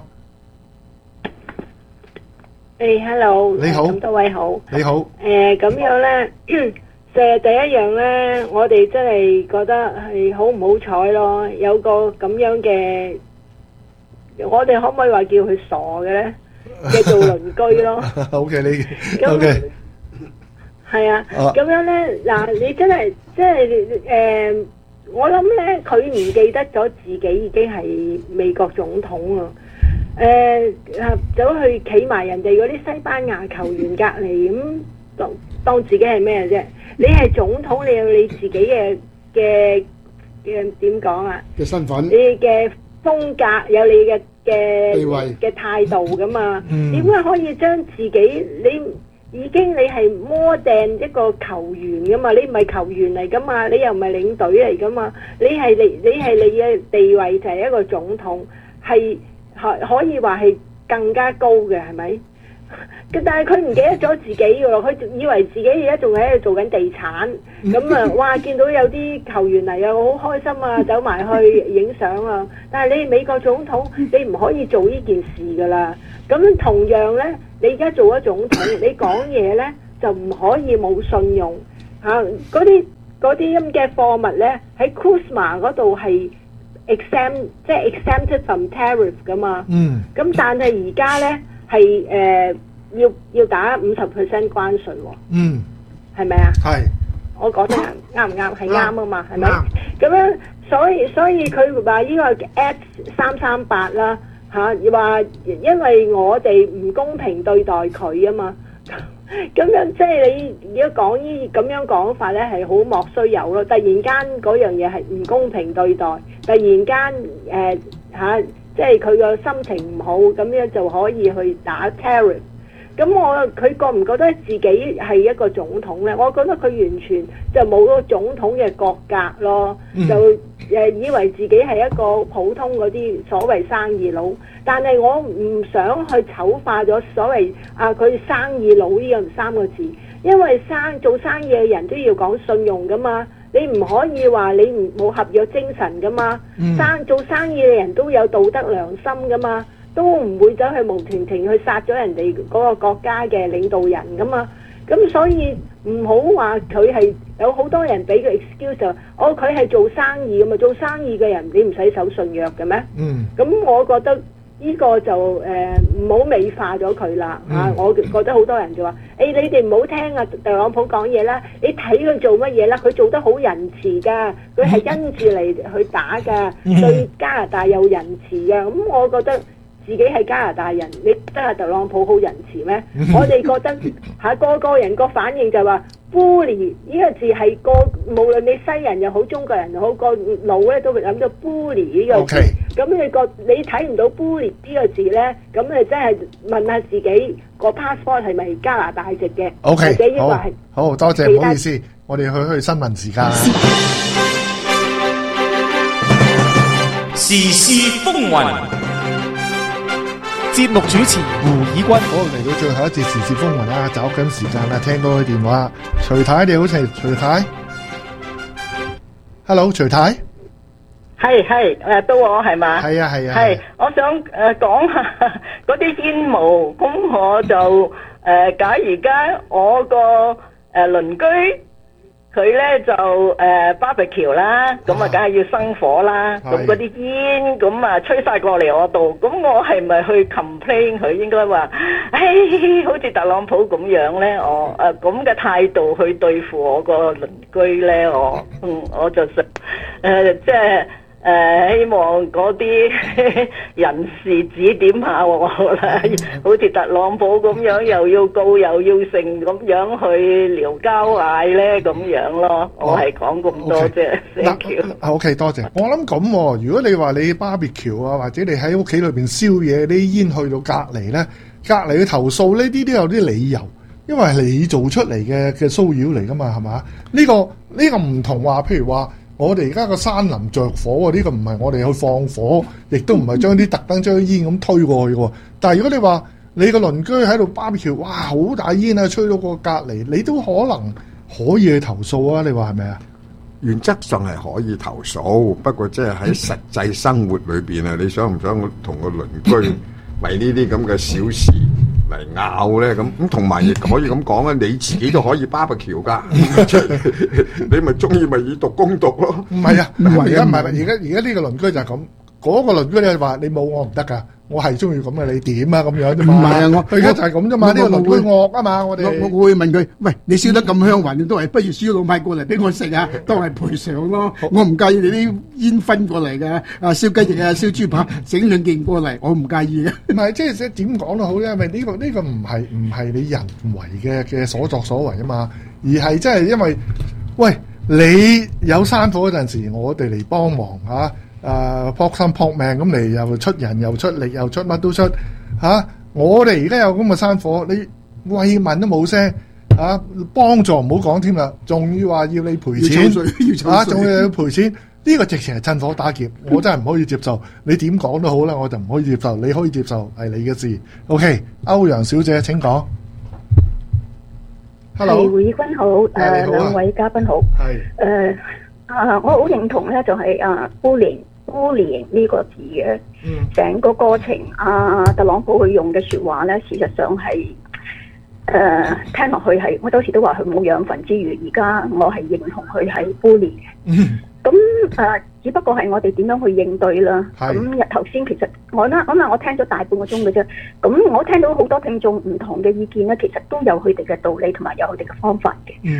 誒，hello， 你好， 咁多位好。 你好。 誒，咁樣咧。誒第一樣咧，我哋真係覺得係好唔好彩咯，有個咁樣嘅，我哋可唔可以話叫佢傻嘅咧？嘅做鄰居咯。O K， 你 O K。係啊，咁樣咧嗱，你真係即係誒，我諗咧佢唔記得咗自己已經係美國總統啊！誒啊，走去企埋人哋嗰啲西班牙球員隔離咁，當當自己係咩啫？你係總統，你有你自己嘅嘅嘅點講啊？ 嘅身份， 你嘅風格有你嘅嘅地位嘅態度噶嘛？點解、 嗯、 可以將自己你已經你係摩掟一個球員噶嘛？你唔係球員嚟噶嘛？你又唔係領隊嚟噶嘛？你係你你係你嘅地位就係一個總統，係可可以話係更加高嘅，係咪？但係佢唔記得咗自己嘅咯，佢以為自己而家仲喺度做緊地產，咁啊，哇！見到有啲球員嚟又好開心啊，走埋去影相啊。但係你美國總統，你唔可以做呢件事噶啦。咁同樣呢，你而家做咗總統，你講嘢呢就唔可以冇信用嚇。嗰啲嗰啲咁嘅貨物呢，喺 CUSMA 嗰度係 exempt， 即係 exempted from tariff 噶嘛。嗯。咁但係而家呢。係誒、呃、要要打五十 percent 關稅喎，嗯，係咪啊？係， 我覺得啱唔啱？係啱啊嘛，係咪？咁樣所以所以佢話呢個 at 三三八啦嚇，話因為我哋唔公平對待佢啊嘛。咁樣即係你如果講呢咁樣講法咧，係好莫須有咯。突然間嗰樣嘢係唔公平對待，突然間誒嚇，即係佢個心情唔好，咁樣就可以去打 terror。咁我佢覺唔覺得自己係一個總統咧？我覺得佢完全就冇個總統嘅國格咯，嗯、就誒以為自己係一個普通嗰啲所謂生意佬。但係我唔想去醜化咗所謂啊佢生意佬呢個三個字，因為生做生意嘅人都要講信用噶嘛，你唔可以話你唔冇合約精神噶嘛，嗯、生做生意嘅人都有道德良心噶嘛。都唔會走去無情情去殺咗人哋嗰個國家嘅領導人噶嘛，咁所以唔好話佢係有好多人俾個 excuse 就，哦佢係做生意噶嘛，做生意嘅人你唔使守信約嘅咩？嗯，咁我覺得呢個就誒唔好美化咗佢啦嚇，我覺得好多人就話，誒、欸、你哋唔好聽啊特朗普講嘢啦，你睇佢做乜嘢啦，佢做得好仁慈㗎，佢係因住嚟去打㗎，嗯、對加拿大有仁慈㗎，咁我覺得。自己係加拿大人，你覺得特朗普好仁慈咩？我哋覺得嚇個個人個反應就話 bully 呢個字係個無論你西人又好中國人又好個腦咧都會諗到 bully 呢個字。咁、okay. 你個你睇唔到 bully 呢個字咧，咁你真係問下自己個 passport 係咪加拿大籍嘅？Okay. 或者應該係好，好多謝，唔好意思，我哋去去新聞時間。 時事風雲。 節目主持胡以軍， 好嚟到最後一節時事風雲啦，找緊時間啦，聽多啲電話。徐太你好，徐徐太 ，Hello 徐太， 係係誒，到我係嘛？係啊係啊， 係，我想誒講下嗰啲煙霧，咁我就誒、呃，假如而家我個誒鄰居。佢咧就誒 barbecue 啦，咁啊梗係要生火啦，咁嗰啲煙咁啊吹晒過嚟我度，咁我係咪去 complain 佢？應該話，誒好似特朗普咁樣咧，我誒咁嘅態度去對付我個鄰居咧，我嗯我就想誒即係。誒、呃，希望嗰啲人士指點下我啦，好似特朗普咁樣，又要告又要成咁樣去撩交嗌咧，咁樣咯。我係講咁多啫。Thank you。 O K，多謝。我諗咁，如果你話你 barbecue 啊，或者你喺屋企裏邊燒嘢，啲煙去到隔離咧，隔離去投訴呢啲都有啲理由，因為係你做出嚟嘅嘅騷擾嚟噶嘛，係嘛？呢、呢個呢、呢個唔同話，譬如話。我哋而家個山林着火喎，呢、這個唔係我哋去放火，亦都唔係將啲特登將煙咁推過去喎。但係如果你話你個鄰居喺度 barbecue，哇，好大煙啊，吹到個隔離，你都可能可以去投訴啊？你話係咪啊？ 原則上係可以投訴，不過即係喺實際生活裏邊啊，你想唔想同個鄰居為呢啲咁嘅小事嚟拗咧？咁咁同埋亦可以咁講啊，你自己都可以 barbecue 噶，你咪中意咪以毒攻毒咯。 唔係啊，而家唔係，而家而家呢個鄰居就係咁，嗰、那個鄰居你話你冇我唔得噶。我係中意咁嘅，你點啊咁樣啫嘛？唔係啊，我佢而家就係咁啫嘛。呢個鄰居惡啊嘛，我哋我我會問佢，喂，你燒得咁香雲，你都係不如燒老麥過嚟俾我食啊，當係賠償咯。我唔介意你啲煙熏過嚟嘅，啊燒雞翼啊燒豬扒，整兩件過嚟，我唔介意嘅。 唔係即係點講都好咧，因為呢個呢個唔係唔係你人為嘅嘅所作所為啊嘛，而係真係因為喂你有山火嗰陣時，我哋嚟幫忙嚇。誒撲心撲命咁嚟，又出人又出力又出乜都出嚇、啊！我哋而家有咁嘅山火，你慰問都冇聲嚇，幫助唔好講添啦，仲要話要你賠錢嚇，仲要要賠錢，呢、呢個直情係趁火打劫，我真係唔可以接受。你點講都好啦，我就唔可以接受。你可以接受係你嘅事。OK， 歐陽小姐請講。Hello， 胡以軍好，誒、呃、兩位嘉賓好。係誒啊，我好認同咧，就係啊 bullying bullying 呢個字嘅，成、嗯、個過程啊，特朗普佢用嘅説話咧，事實上係誒、呃、聽落去係，我當時都話佢冇養分之餘，而家我係認同佢係 bully 嘅。咁、嗯、誒、呃，只不過係我哋點樣去應對啦。咁日頭先其實我咧，咁啊，我聽咗大半個鐘嘅啫。咁我聽到好多聽眾唔同嘅意見咧，其實都有佢哋嘅道理同埋有佢哋嘅方法嘅。嗯。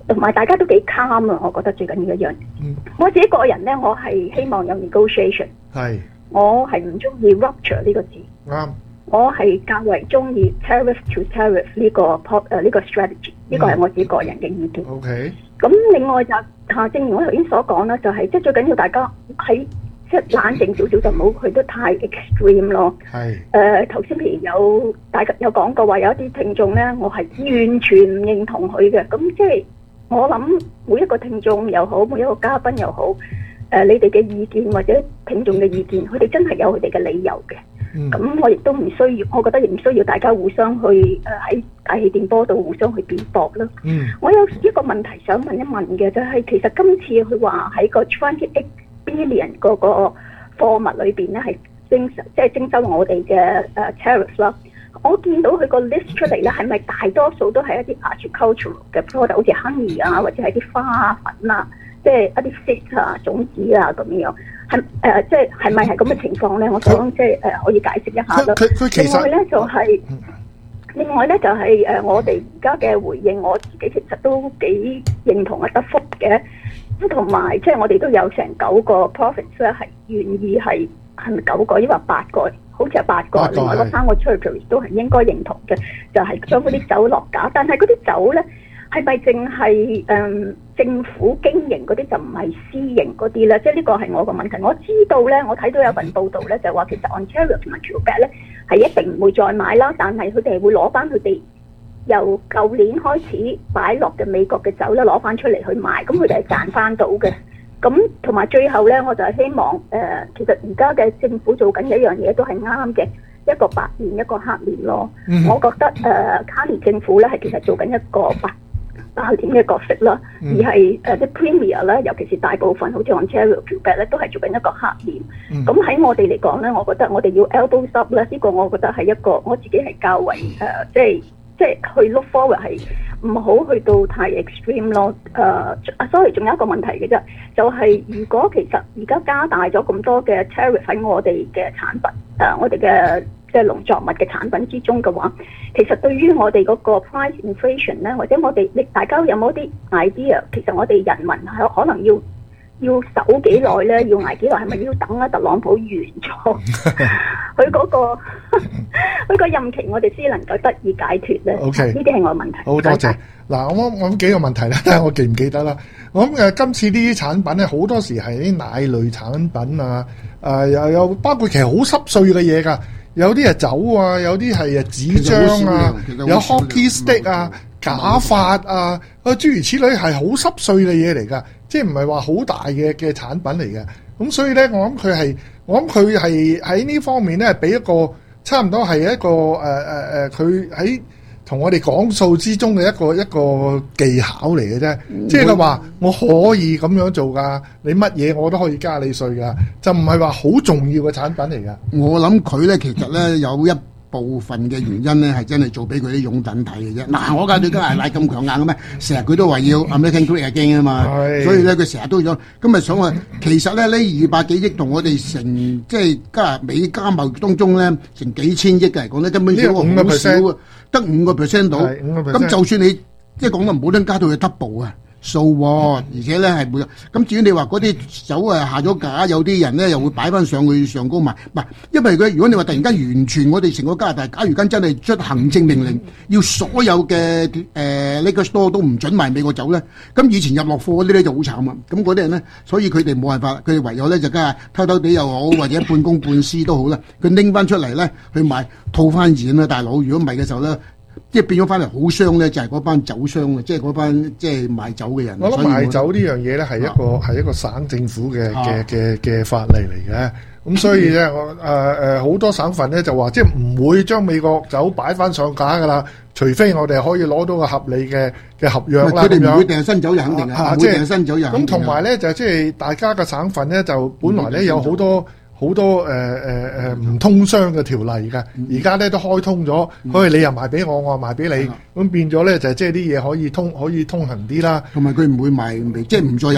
同埋大家都幾 calm 啊，我覺得最緊要一樣。嗯、我自己個人咧，我係希望有 negotiation。係。我係唔中意 rupture 呢個字。啱、嗯。我係較為中意 tariff to tariff 呢個 pop 誒呢個 strategy，呢個係我自己個人嘅意見。OK。咁另外就嚇，正如我頭先所講啦，就係即係最緊要大家喺即係冷靜少少，就唔好去得太 extreme 咯。係。誒頭先譬如有大家有講過話，有一啲聽眾咧，我係完全唔認同佢嘅。咁即係我諗每一個聽眾又好，每一個嘉賓又好，誒、呃、你哋嘅意見或者聽眾嘅意見，佢哋真係有佢哋嘅理由嘅。咁、嗯、我亦都唔需要，我覺得亦唔需要大家互相去誒喺大氣電波度互相去辯駁啦。嗯，我有一個問題想問一問嘅，就係、是、其實今次佢話喺個twenty-eight billion 嗰個貨物裏邊咧係徵即係徵收我哋嘅誒 tariff 啦。我見到佢個 list 出嚟咧，係咪大多數都係一啲 agricultural 嘅 product， 好似 honey 啊，或者係啲花粉啊，即係一啲 seed 啊、種子啊咁樣。係誒、呃，即係係咪係咁嘅情況咧？我想即係誒、呃，可以解釋一下咯。另外咧就係、是，另外咧就係、是、誒、呃，我哋而家嘅回應，我自己其實都幾認同阿德福嘅。咁同埋即係我哋都有成九個 province 咧係願意係係咪九個，抑或八個？好似係八個。八個另外嗰三個 territory 都係應該認同嘅，就係、是、將嗰啲酒落架。但係嗰啲酒咧係咪淨係誒政府經營嗰啲就唔係私營嗰啲咧？即係呢個係我個問題。我知道咧，我睇到有份報道咧，就話其實 Ontario 同埋 Quebec 咧係一定唔會再買啦，但係佢哋會攞翻佢哋由舊年開始擺落嘅美國嘅酒咧攞翻出嚟去賣，咁佢哋係賺翻到嘅。咁同埋最後咧，我就係希望誒、呃，其實而家嘅政府做緊嘅一樣嘢都係啱嘅，一個白面一個黑面咯。嗯、我覺得誒，卡尼政府咧係其實做緊一個白白點嘅角色啦，嗯、而係誒啲 Premier 咧，尤其是大部分好似 Ontario、Quebec 咧，都係做緊一個黑面。咁喺、嗯、我哋嚟講咧，我覺得我哋要 elbow up 咧，呢個我覺得係一個我自己係較為誒、呃，即係即係去 look forward 係唔好去到太 extreme 咯。誒、呃、啊，sorry， 仲有一個問題嘅啫，就係、是、如果其實而家加大咗咁多嘅 tariff 喺我哋嘅產品，誒、呃、我哋嘅即係農作物嘅產品之中嘅話，其實對於我哋嗰個 price inflation 咧，或者我哋，你大家有冇啲 idea？其實我哋人民係可能要要守幾耐咧？要捱幾耐？係咪要等啊？特朗普完咗佢嗰個佢個任期，我哋先能夠得以解決咧？OK，呢啲係我嘅問題。好多謝。嗱，我我諗幾個問題啦，睇下我記唔記得啦。我諗誒，今次呢啲產品咧，好多時係啲奶類產品啊，誒又有包括其實好濕碎嘅嘢㗎。有啲係酒啊，有啲係誒紙張啊，有 hockey stick 啊、假髮啊，啊諸如此類係好濕碎嘅嘢嚟㗎，即係唔係話好大嘅嘅產品嚟嘅。咁所以咧，我諗佢係，我諗佢係喺呢方面咧，俾一個差唔多係一個誒誒誒，佢喺同我哋講數之中嘅一個一個技巧嚟嘅啫，即係佢話我可以咁樣做㗎，你乜嘢我都可以加你稅㗎，就唔係話好重要嘅產品嚟㗎。 我諗佢咧其實咧有一部分嘅原因咧係真係做俾佢啲擁躉睇嘅啫。嗱，我家對加拿大咁強硬嘅咩？成日佢都話要 American Great Again 啊嘛，所以咧佢成日都想，咁咪想話其實咧呢二百幾億同我哋成即係加拿美加貿易當中咧成幾千億嘅嚟講咧根本少好少啊，得五個 percent 到。咁就算你即係講得唔好聽，加到去 double 啊！數喎，而且咧係會咁。至於你話嗰啲酒誒下咗架，有啲人咧又會擺翻上去上高賣，唔係，因為佢如果你話突然間完全我哋成個加拿大，假如間真係出行政命令，要所有嘅誒呢個 store 都唔準賣美國酒咧，咁以前入落貨嗰啲咧就好慘啊！咁嗰啲人咧，所以佢哋冇辦法，佢哋唯有咧就梗係偷偷地又好，或者半公半私都好啦，佢拎翻出嚟咧去賣套翻現啦，大佬。如果唔係嘅時候咧，即係變咗翻嚟好傷咧，就係、是、嗰班酒商啊，即係嗰班即係賣酒嘅人。 我諗賣酒呢樣嘢咧係一個係、啊、一個省政府嘅嘅嘅嘅法例嚟嘅。咁所以咧，我誒誒好多省份咧就話，即係唔會將美國酒擺翻上架噶啦，除非我哋可以攞到個合理嘅嘅合約啦。 佢哋唔會訂新酒就肯定啊，唔會訂新酒就肯定。 咁同埋咧就即係大家嘅省份咧就本來咧有好多。好多誒誒誒唔通商嘅條例㗎，而家咧都開通咗，可以你又賣俾我，我又賣俾你，咁變咗咧就即係啲嘢可以通可以通行啲啦。 同埋佢唔會賣，即係唔再